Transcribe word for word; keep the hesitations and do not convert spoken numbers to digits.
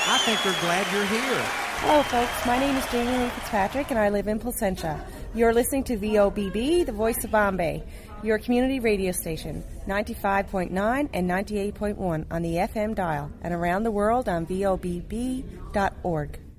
I think they're glad you're here. Hello, folks. My name is Jamie Lee Fitzpatrick, and I live in Placentia. You're listening to V O B B, the voice of Bombay, your community radio station, ninety-five point nine and ninety-eight point one on the F M dial, and around the world on V O B B dot org.